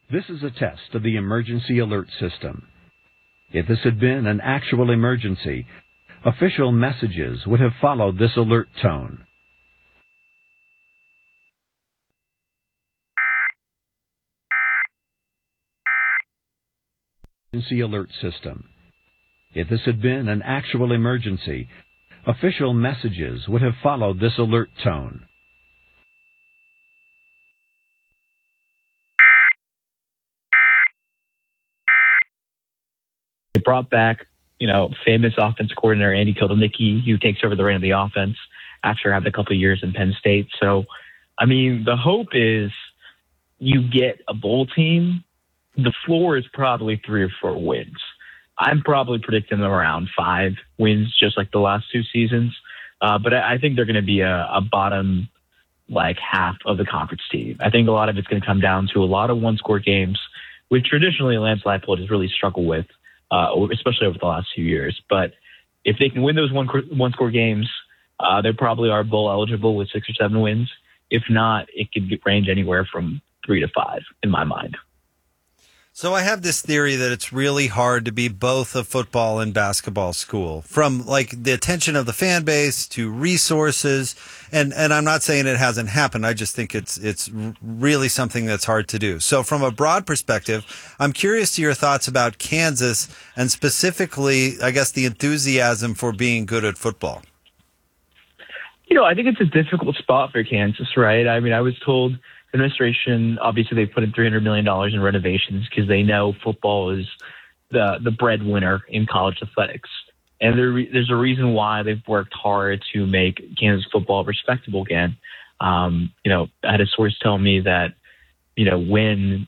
This is a test of the emergency alert system. If this had been an actual emergency, official messages would have followed this alert tone. Emergency alert system. If this had been an actual emergency, official messages would have followed this alert tone. They brought back, famous offense coordinator Andy Kotelnicki, who takes over the reign of the offense after having a couple of years in Penn State. So, the hope is you get a bowl team. The floor is probably 3 or 4 wins. I'm probably predicting them around 5 wins, just like the last 2 seasons. But I think they're going to be a bottom, half of the conference team. I think a lot of it's going to come down to a lot of one-score games, which traditionally Lance Leipold has really struggled with, especially over the last few years. But if they can win those one-score games, they probably are bowl eligible with 6 or 7 wins. If not, it could range anywhere from 3 to 5 in my mind. So I have this theory that it's really hard to be both a football and basketball school, from the attention of the fan base to resources. And I'm not saying it hasn't happened. I just think it's really something that's hard to do. So from a broad perspective, I'm curious to your thoughts about Kansas and specifically, I guess, the enthusiasm for being good at football. I think it's a difficult spot for Kansas, right? I was told administration, obviously they put in $300 million in renovations because they know football is the breadwinner in college athletics. And there's a reason why they've worked hard to make Kansas football respectable again. I had a source tell me that, when,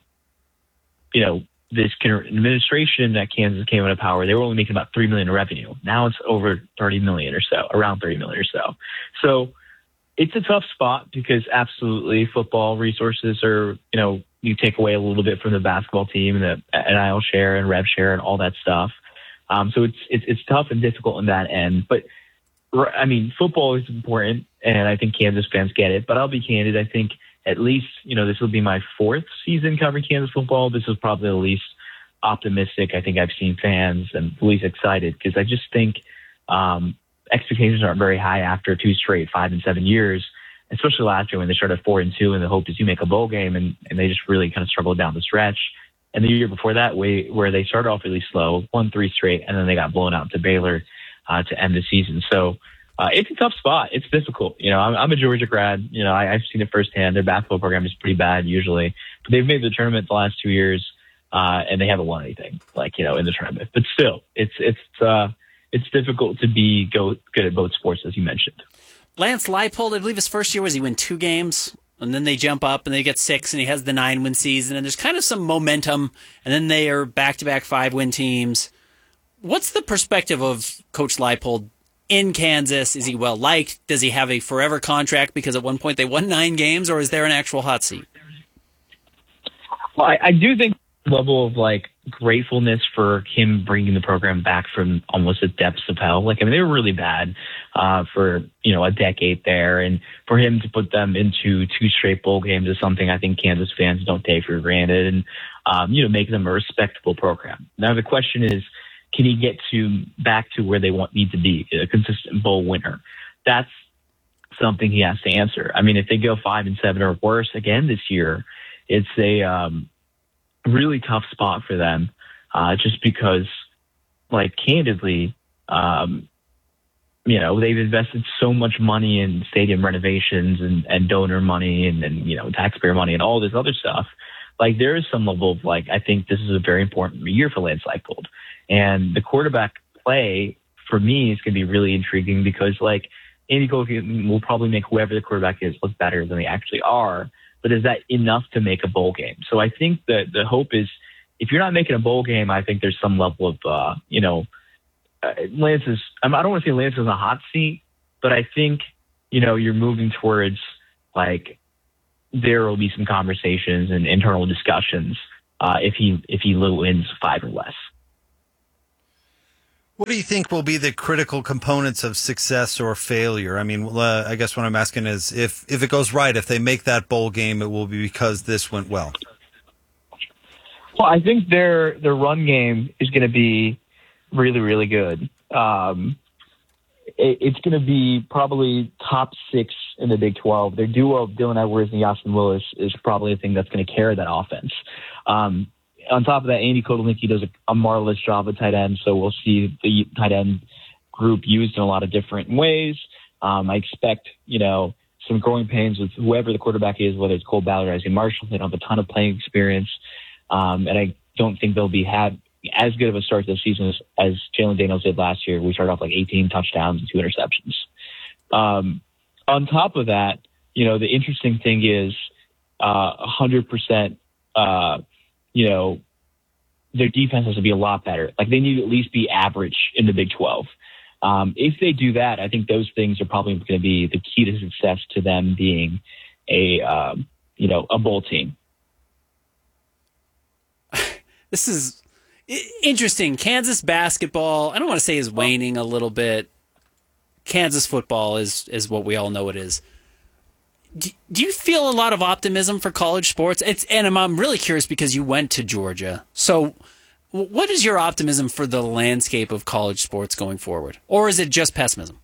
this administration at Kansas came into power, they were only making about $3 million in revenue. Now it's over $30 million or so, around $30 million or so. So it's a tough spot because absolutely football resources are, you take away a little bit from the basketball team and the NIL share and rev share and all that stuff. So it's tough and difficult in that end. But football is important, and I think Kansas fans get it. But I'll be candid. I think at least, this will be my 4th season covering Kansas football. This is probably the least optimistic I think I've seen fans and the least excited because I just think expectations aren't very high after 2 straight 5 and 7 years, especially last year when they started 4-2, and the hope is you make a bowl game, and they just really kind of struggled down the stretch. And the year before that, where they started off really slow, won 3 straight, and then they got blown out to Baylor to end the season. So it's a tough spot. It's difficult. I'm a Georgia grad. I've seen it firsthand. Their basketball program is pretty bad usually, but they've made the tournament the last 2 years, and they haven't won anything in the tournament. But still, it's difficult to be good at both sports, as you mentioned. Lance Leipold, I believe his first year was he win 2 games, and then they jump up and they get 6, and he has the 9-win season, and there's kind of some momentum, and then they are back-to-back 5-win teams. What's the perspective of Coach Leipold in Kansas? Is he well-liked? Does he have a forever contract because at one point they won 9 games, or is there an actual hot seat? Well, I do think level of gratefulness for him bringing the program back from almost the depths of hell. They were really bad for a decade there, and for him to put them into 2 straight bowl games is something I think Kansas fans don't take for granted, and make them a respectable program. Now the question is, can he get back to where they need to be, a consistent bowl winner? That's something he has to answer. If they go 5 and 7 or worse again this year, it's a really tough spot for them, just because, candidly, they've invested so much money in stadium renovations and donor money and taxpayer money and all this other stuff. There is some level of I think this is a very important year for Lance Leipold, and the quarterback play for me is going to be really intriguing because Andy Kotelnicki will probably make whoever the quarterback is look better than they actually are. But is that enough to make a bowl game? So I think that the hope is, if you're not making a bowl game, I think there's some level of, Lance is, I don't want to say Lance is in a hot seat, but I think, you're moving towards, there will be some conversations and internal discussions if he wins 5 or less. What do you think will be the critical components of success or failure? I guess what I'm asking is if it goes right, if they make that bowl game, it will be because this went well. Well, I think their run game is going to be really, really good. It's going to be probably top 6 in the Big 12. Their duo of Dylan Edwards and Yasin Willis is probably the thing that's going to carry that offense. On top of that, Andy Kotelnicki does a marvelous job at tight end, so we'll see the tight end group used in a lot of different ways. I expect, some growing pains with whoever the quarterback is, whether it's Cole Ballard or Isaiah Marshall. They don't have a ton of playing experience, and I don't think they'll have as good of a start to the season as Jalen Daniels did last year. We started off like 18 touchdowns and 2 interceptions. On top of that, the interesting thing is 100%, their defense has to be a lot better. Like, they need to at least be average in the Big 12. If they do that, I think those things are probably going to be the key to success to them being a bowl team. This is interesting. Kansas basketball, I don't want to say is waning a little bit. Kansas football is what we all know it is. Do you feel a lot of optimism for college sports? And I'm really curious because you went to Georgia. So what is your optimism for the landscape of college sports going forward? Or is it just pessimism?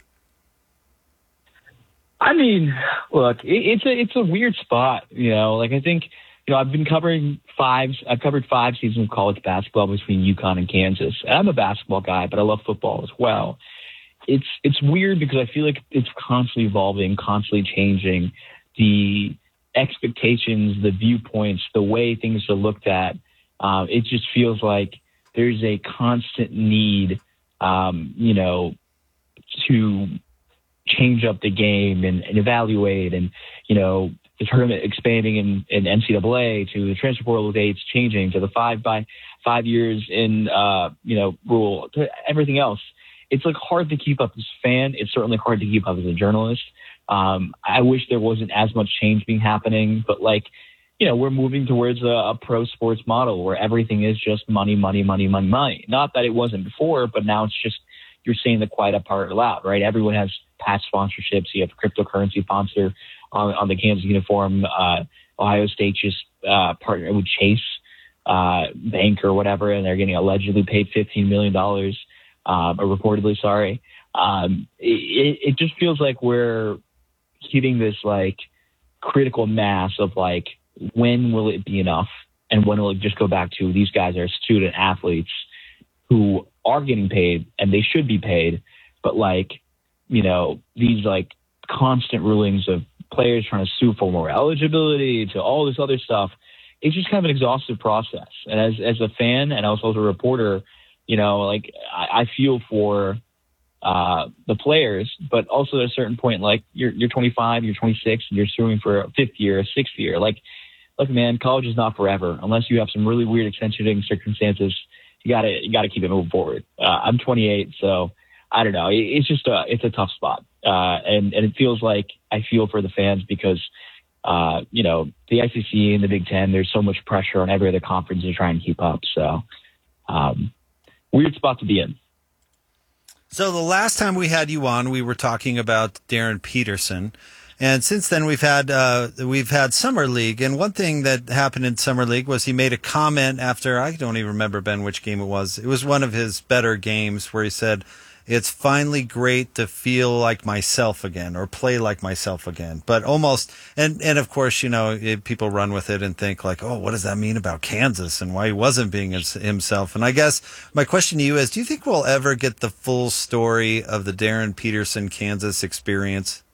I mean, look, it's a weird spot, I think, I've covered 5 seasons of college basketball between UConn and Kansas. And I'm a basketball guy, but I love football as well. It's weird because I feel like it's constantly evolving, constantly changing. The expectations, the viewpoints, the way things are looked at, it just feels like there's a constant need, to change up the game and evaluate and, the tournament expanding in NCAA to the transfer portal dates changing to the 5 by 5 years in, rule to everything else. It's like hard to keep up as a fan. It's certainly hard to keep up as a journalist. I wish there wasn't as much change being happening, but we're moving towards a pro sports model where everything is just money, money, money, money, money. Not that it wasn't before, but now it's just, you're saying the quiet part aloud, right? Everyone has past sponsorships. You have a cryptocurrency sponsor on the Kansas uniform. Ohio State just partnered with Chase Bank or whatever, and they're getting allegedly paid $15 million, or reportedly, sorry. It just feels like we're hitting this critical mass of when will it be enough, and when will it just go back to these guys are student athletes who are getting paid and they should be paid, but these constant rulings of players trying to sue for more eligibility to all this other stuff. It's just kind of an exhaustive process. And as a fan and also as a reporter, I feel for the players, but also at a certain point, you're 25, you're 26, and you're suing for a 5th year, a 6th year. Look, man, college is not forever. Unless you have some really weird accentuating circumstances, you gotta keep it moving forward. I'm 28, so I don't know. It's just it's a tough spot, and it feels like I feel for the fans because the SEC and the Big Ten, there's so much pressure on every other conference to try and keep up. So weird spot to be in. So the last time we had you on, we were talking about Darren Peterson. And since then, we've had Summer League. And one thing that happened in Summer League was he made a comment after, I don't even remember, Ben, which game it was. It was one of his better games where he said, "It's finally great to feel like myself again or play like myself again." But almost, and of course, people run with it and think oh, what does that mean about Kansas and why he wasn't being himself? And I guess my question to you is, do you think we'll ever get the full story of the Darren Peterson Kansas experience?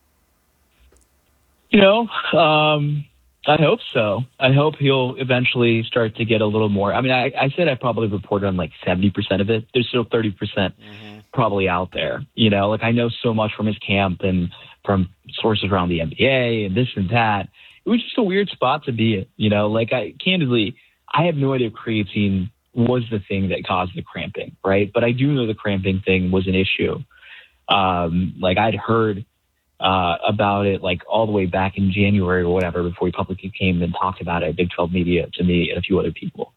I hope so. I hope he'll eventually start to get a little more. I mean, I said I probably reported on 70% of it. There's still 30% probably out there. I know so much from his camp and from sources around the NBA and this and that. It was just a weird spot to be in. Candidly, I have no idea if creatine was the thing that caused the cramping, right? But I do know the cramping thing was an issue. I'd heard about it all the way back in January or whatever before he publicly came and talked about it at Big 12 Media to me and a few other people.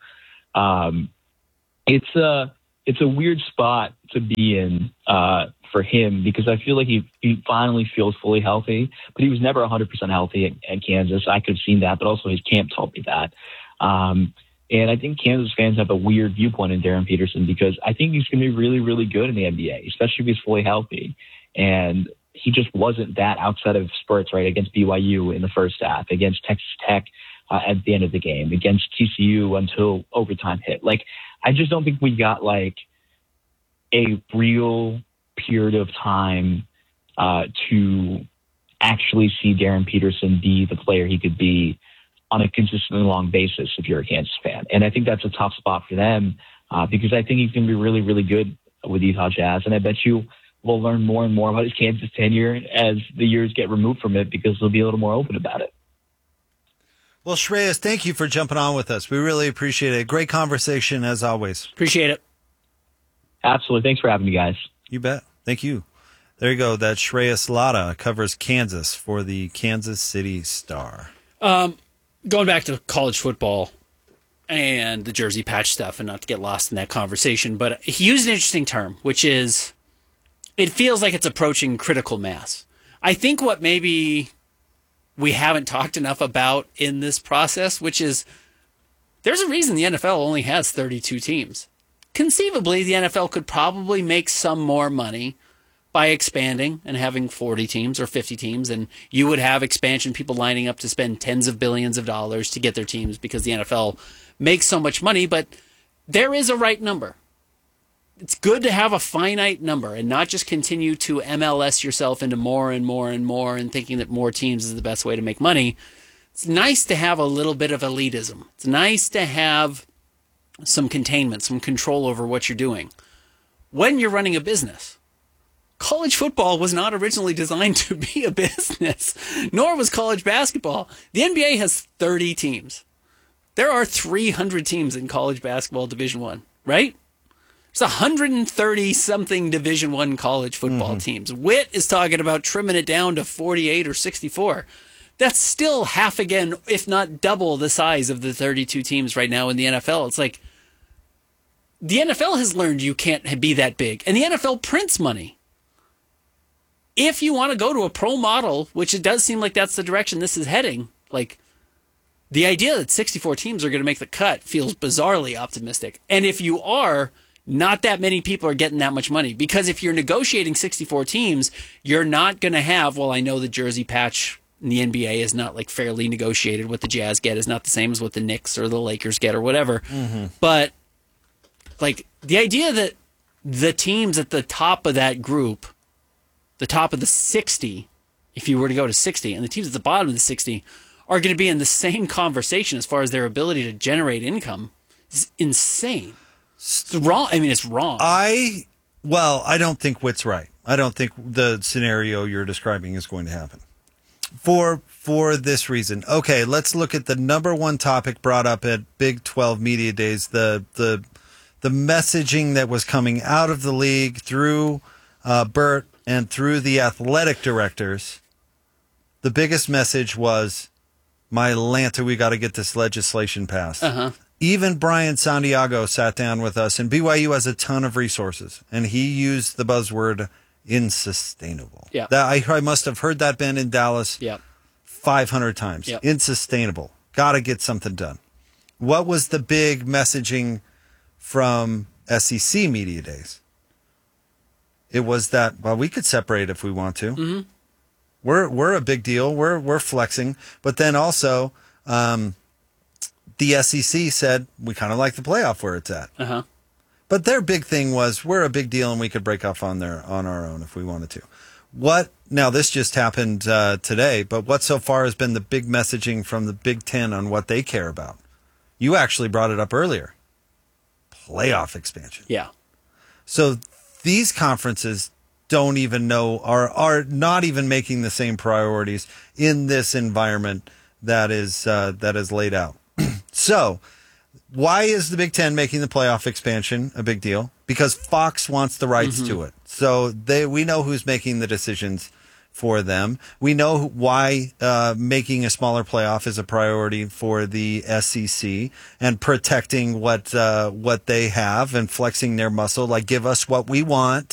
It's a weird spot to be in for him because I feel like he finally feels fully healthy, but he was never 100% healthy at Kansas. I could have seen that, but also his camp told me that. And I think Kansas fans have a weird viewpoint in Darren Peterson because I think he's going to be really, really good in the NBA, especially if he's fully healthy. And he just wasn't that outside of spurts, right, against BYU in the first half, against Texas Tech at the end of the game, against TCU until overtime hit. Like, I just don't think we got, like, a real period of time to actually see Darren Peterson be the player he could be on a consistently long basis if you're a Kansas fan. And I think that's a tough spot for them because I think he's going to be really, really good with Utah Jazz. And I bet you we'll learn more and more about his Kansas tenure as the years get removed from it because they'll be a little more open about it. Well, Shreyas, thank you for jumping on with us. We really appreciate it. Great conversation as always. Appreciate it. Absolutely. Thanks for having me, guys. You bet. Thank you. There you go. That's Shreyas Laddha, covers Kansas for the Kansas City Star. Going back to college football and the jersey patch stuff, and not to get lost in that conversation, but he used an interesting term, which is it feels like it's approaching critical mass. I think what maybe we haven't talked enough about in this process, which is there's a reason the NFL only has 32 teams. Conceivably, the NFL could probably make some more money by expanding and having 40 teams or 50 teams, and you would have expansion people lining up to spend tens of billions of dollars to get their teams because the NFL makes so much money, but there is a right number. It's good to have a finite number and not just continue to MLS yourself into more and more and more and thinking that more teams is the best way to make money. It's nice to have a little bit of elitism. It's nice to have some containment, some control over what you're doing. When you're running a business, college football was not originally designed to be a business, nor was college basketball. The NBA has 30 teams. There are 300 teams in college basketball Division I, right? There's 130-something Division I college football teams. Witt is talking about trimming it down to 48 or 64. That's still half again, if not double the size of the 32 teams right now in the NFL. It's like the NFL has learned you can't be that big, and the NFL prints money. If you want to go to a pro model, which it does seem like that's the direction this is heading, like the idea that 64 teams are going to make the cut feels bizarrely optimistic. And if you are, not that many people are getting that much money, because if you're negotiating 64 teams, you're not going to have, well, I know the jersey patch in the NBA is not like fairly negotiated. What the Jazz get is not the same as what the Knicks or the Lakers get or whatever. But like the idea that the teams at the top of that group, the top of the 60, if you were to go to 60, and the teams at the bottom of the 60 are going to be in the same conversation as far as their ability to generate income is insane. It's wrong. I mean, it's wrong. I don't think Witt's right. I don't think the scenario you're describing is going to happen. For this reason. Okay, let's look at the number one topic brought up at Big 12 Media Days, the messaging that was coming out of the league through Bert and through the athletic directors. The biggest message was, my Lanta, we got to get this legislation passed. Even Brian Santiago sat down with us, and BYU has a ton of resources, and he used the buzzword insustainable. Yeah. I must have heard that, Ben, in Dallas 500 times. Yep. Insustainable. Got to get something done. What was the big messaging from SEC Media Days? It was that, well, we could separate if we want to. We're a big deal. We're flexing. But then also, the SEC said we kind of like the playoff where it's at. But their big thing was we're a big deal and we could break off on our own if we wanted to. Now this just happened today, but what so far has been the big messaging from the Big Ten on what they care about? You actually brought it up earlier. Playoff expansion. Yeah. So these conferences don't even know, are not even making the same priorities in this environment that is laid out. So why is the Big Ten making the playoff expansion a big deal? Because Fox wants the rights to it. So we know who's making the decisions for them. We know why making a smaller playoff is a priority for the SEC and protecting what they have and flexing their muscle. Like, give us what we want.